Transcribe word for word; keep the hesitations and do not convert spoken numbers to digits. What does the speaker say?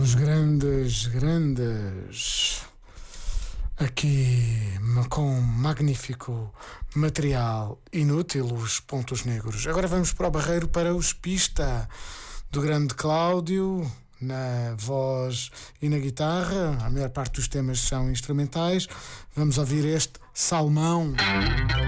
Os grandes, grandes. Aqui com um magnífico material inútil, os pontos negros. Agora vamos para o Barreiro para os Pista, do grande Cláudio, na voz e na guitarra. A maior parte dos temas são instrumentais. Vamos ouvir este Salmão.